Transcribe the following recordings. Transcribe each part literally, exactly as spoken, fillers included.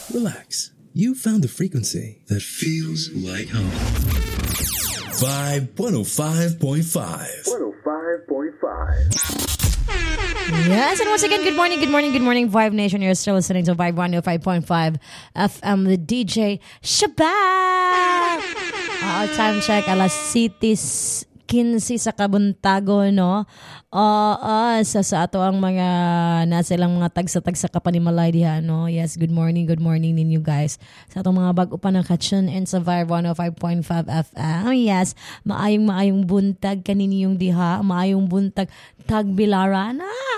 relax. You found the frequency that feels like home. Vibe one oh five point five. one oh five point five. Yes, and once again, good morning, good morning, good morning, Vibe Nation. You're still listening to Vibe one oh five point five F M, the D J Shabab. Uh, time check, alas sitis kinsi sa kabuntago, no? Oo, uh, uh, sa, sa ato ang mga nasa ilang mga tagsa-tagsa ka panimalay diha, no? Yes, good morning, good morning ninyo guys. Sa atong mga bago pa nakatune in sa Vibe one oh five point five F M. Yes, maayong maayong buntag kaninyong diha, maayong buntag tagbilaran.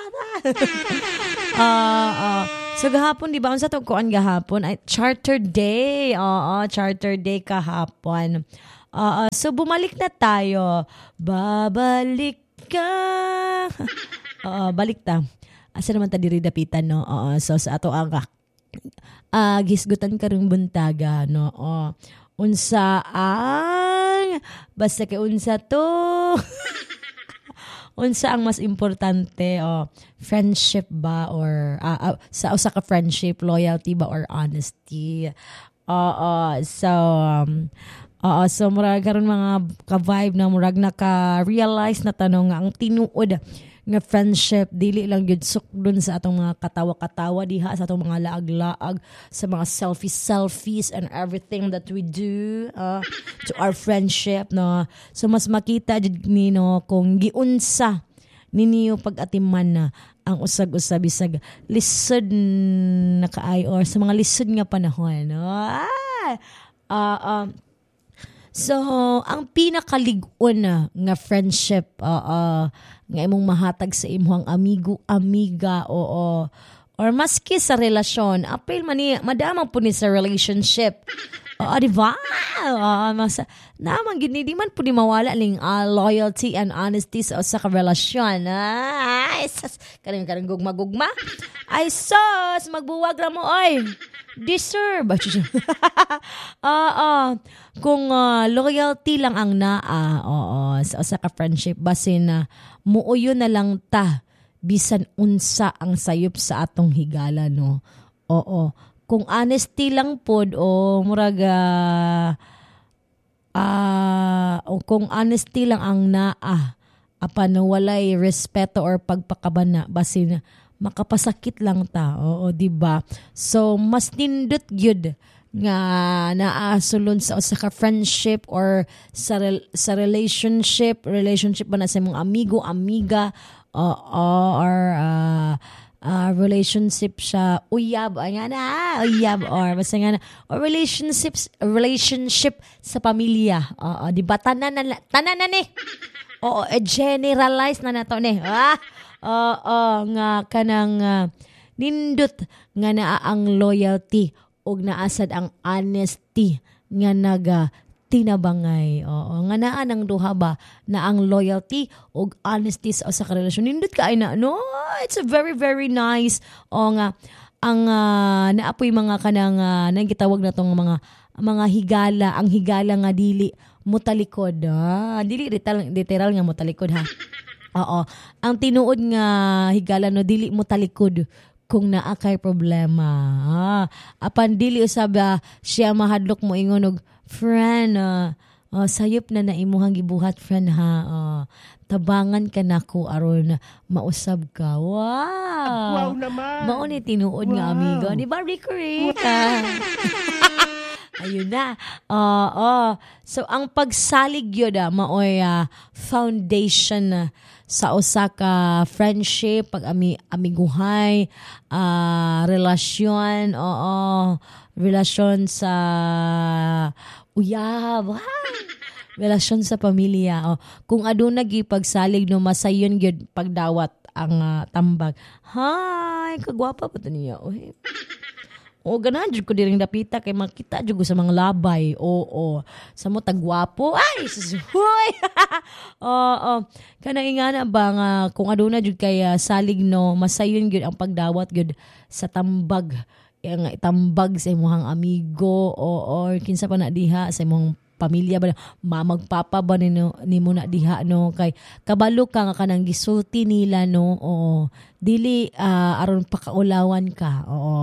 uh, uh, so gahapon, di ba? Unsa to kuan gahapon? Ay, Charter Day. Oo, Charter Day kahapon. Uh, uh, so bumalik na tayo. Babalik ka. Oo, balik ta. Asa naman ta diri dapitan, no? Oo, so sa ato ang uh, gisgutan karong buntaga, no? Oo. Unsa ang basta kay unsa to. Unsa ang mas importante, oh, friendship ba or uh, uh, sa usa ka friendship, loyalty ba or honesty? Oo, so um, Oo, so murag karon mga ka-vibe na murag naka-realize na tanong nga ang tinuod nga friendship dili lang gyud sukdon sa atong mga katawa-katawa diha sa atong mga laag-laag sa mga selfies-selfies and everything that we do uh, to our friendship, no. So mas makita jud ni, no, kung giunsa ninyo pag-atiman na ang usag-usab bisag lisod na kaay or sa mga lisod nga panahon, no. Ah, uh, um, So, ang pinakalig-on na nga friendship uh, uh, nga imong mahatag sa imong amigo, amiga, oo, or maski sa relasyon, apil man ni, madamang po ni sa relationship. Oo, di ba? Uh, masa, naman, gini, di man po ni mawala ning uh, loyalty and honesty sa sa relasyon. Ah, ay, sas, karing-karing gugma-gugma. Ay, sos, magbuwag na mo, oy. Deserve. Oo. uh, uh, kung uh, loyalty lang ang naa, oo, sa, sa ka-friendship, basin na uh, muuyo na lang ta, bisan unsa ang sayop sa atong higala, no? Oo. Kung honesty lang pod o muraga uh, o kung honesty lang ang naa, apan walay respeto or pagpakabana, basin makapasakit lang ta. Oo, di ba? So mas nindot gyud nga naasulon sa usa ka friendship or sa re- sa relationship, relationship ba na sa imong amigo, amiga, uh, uh, or uh, uh, relationship siya uyab, nga na, uyab or basta nga na, or relationships, relationship sa pamilya. Uh, uh, di ba? Tanan na, tanan na ni. Oo, eh, generalize na nato ni. Ah, oo, uh, uh, nga kanang uh, nindot nga naa ang loyalty ug naasad ang honesty nga naga tinabangay. Oo, nga naa nang duha ba na ang loyalty ug honesty sa usa ka relasyon. Nindot kaay na, no? It's a very very nice. O nga ang uh, naapoy mga kanang uh, nang gitawag na tong mga mga higala, ang higala nga dili mutalikod. Ah, dili literal, literal nga mutalikod, ha. Oo. Ang tinuod nga higala, no, dili mutalikod kung naa kay problema. Ah, apan dili usab uh, siya mahadlok mo ingon og friend, uh, uh, sayop na na imuhang gibuhat, friend, ha. Uh, tabangan ka nako aron mausab ka. Wow. Wow naman. Mao ni tinuod wow. nga amigo. Di ba, Rico Rita? Ayun na. Oo. Uh, uh. So, ang pagsalig yun, ah, maoy uh, foundation uh, sa usa ka friendship, pag-ami amiguhay, uh, relasyon, oo, relasyon sa uyab, relasyon sa pamilya. Oh. Kung aduna gi pagsalig, no, masayon gyud pagdawat ang uh, tambag. Hay, kagwapa pa to niya. Oy. O ganahan jud ko diring dapita kay makita jud ko sa mga labay. Oo. Sa mo tagwapo. Ay, huy. Oo. Kanang ingana ba nga kung aduna jud kay uh, salig, no, masayon gyud ang pagdawat gyud sa tambag. Yang itambag sa imong amigo o or kinsa pa na diha sa imong pamilya ba, mamag papa ba ni, ni mo na diha, no, kay kabalo ka nga kanang gisulti nila, no, o dili uh, aron pakaulawan ka, oo,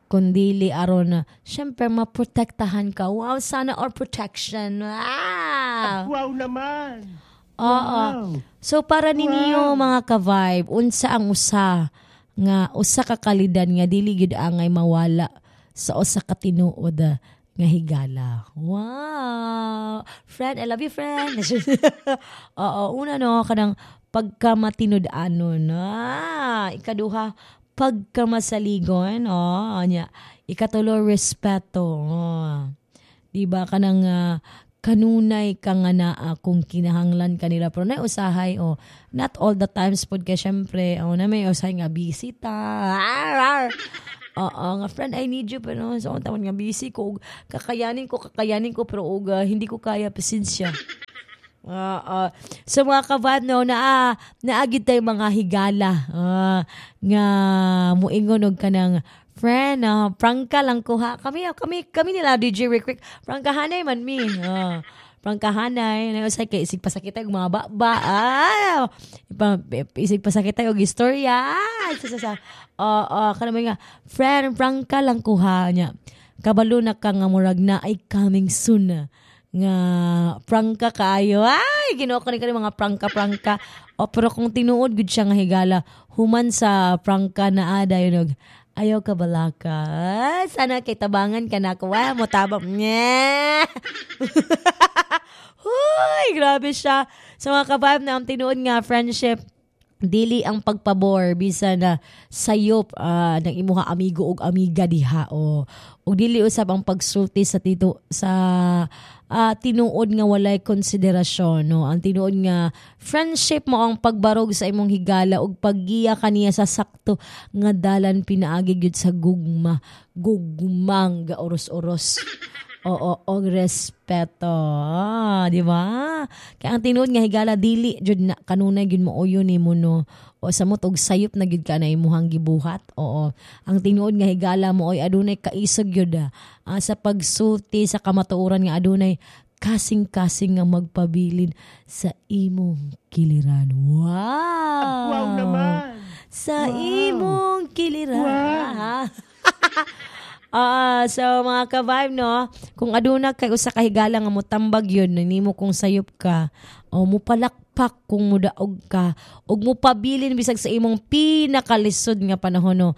Kundili aron na, syempre, maprotektahan ka. Wow, sana or protection. Wow! Wow naman! Oo. Wow. So, para ninyo, mga ka-vibe, unsa ang usa nga, usa ka kalidad nga, dili gyud angay mawala sa usa ka tinuod ah, nga higala. Wow! Friend, I love you, friend. Oo, una no, kanang pagkamatinud-anon. Ah, ikaduha, pagkamasaligon. Oh, nya. Ikatulo, respeto. Oh. Diba, kanang uh, kanunay ka nga naa kung kinahanglan kanila. Pero na usahay, oh, not all the times pod ka, syempre, oh, na may usahay nga bisita. Arr, arr. Oo, nga friend, I need you, pero so, taman nga busy ko, kakayanin ko, kakayanin ko, pero uh, hindi ko kaya, pasensya. Uh, uh, so mga kabat, no, na, naagid tayo mga higala, uh, nga muingon og ka ng, friend, uh, prangka lang ko ha, kami, kami, kami nila, D J Rick Rick, prangkahanay man mi, uh, prangkahanay, na usay kay isig pasakit tayo mga ba-ba, ah, ipa, isig pasakit tayo og istorya, ah, sa, sa, sa, uh, uh, kanamay nga, friend, prangka lang ko ha, niya, kabalo na ka nga murag na ay coming soon, nga prangka kaayo, ay, ginoo ko ni kani mga prangka-prangka, o, pero kung tinuod gud siya nga higala, human sa prangka na ada, yun, ayaw ka balaka. Sana kay tabangan ka na ako. Wala mo tabang. Huy, grabe siya. Sa mga kabab na ang tinuod nga friendship, dili ang pagpabor bisan na sayop uh, ng imuha amigo ug amiga diha o ug dili usab ang pagsulti sa tito sa uh, tinuod nga walay konsiderasyon, no. Ang tinuod nga friendship mo ang pagbarog sa imong higala ug paggiya kaniya sa sakto nga dalan pinaagi gyud sa gugma gugmang ga oros-oros. Oo, og respeto. Ah, di ba? Kaya ang tinuod nga higala dili jud na kanunay gyud mo uyo nimo, no. O sa mo og sayop na gyud ka na imuhang gibuhat. Oo. Ang tinuod nga higala mo oy adunay kaisog gyud ah, sa pagsulti sa kamatuoran nga adunay kasing-kasing nga magpabilin sa imong kiliran. Wow! Wow naman! Sa wow. imong kiliran. Wow. Ah, uh, so mga ka-vibe, no, kung aduna kay usa ka higala nga motambag yun, nimo kung sayop ka, o mupalakpak kung mudaog ka, ug mupabilin bisag sa imong pinakalisod nga panahon, no,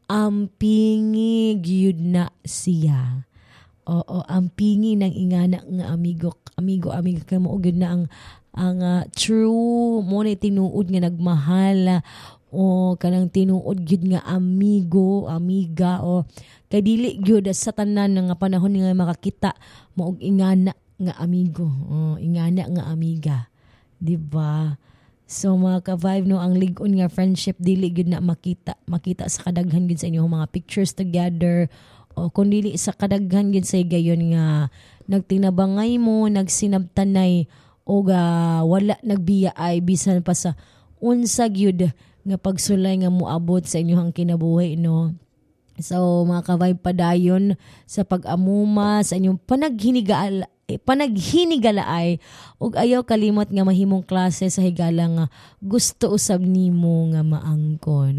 ampingi gyud na siya. Oo, ampingi ng ingana nga amigo, amigo, amiga kay mo gyud na ang ang uh, true mo na tinuod nga nagmahal, o kanang tinuod gyud nga amigo, amiga, o kay dili gyud sa tanan nga panahon nga makakita mo og ingana nga amigo, o ingana nga amiga, di ba? So mga ka-vibe, no, ang lig-on nga friendship dili gyud na makita makita sa kadaghan gyud sa inyong mga pictures together, o kung dili sa kadaghan gyud sa gayon nga nagtinabangay mo, nagsinabtanay, o ga wala nagbiyaay bisan pa sa unsa gyud nga pagsulay nga moabot sa inyong kinabuhi, no. So mga ka-vibe, padayon sa pag-amuma sa inyong panaghinigal eh, panaghinigalaay ug ayaw kalimot nga mahimong klase sa higala nga gusto usab nimo nga maangkon.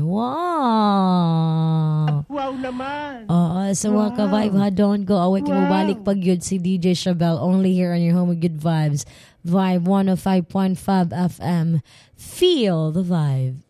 Wow! Wow naman! Oo, so mga wow. ka-vibe, ha, don't go away. Wow. Kimubalik pag yun si D J Chabelle, only here on your home with good vibes. Vibe one oh five point five F M. Feel the vibe.